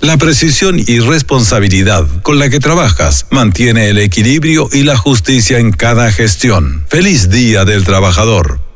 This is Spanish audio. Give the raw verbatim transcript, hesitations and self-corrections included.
La precisión y responsabilidad con la que trabajas mantiene el equilibrio y la justicia en cada gestión. ¡Feliz Día del Trabajador!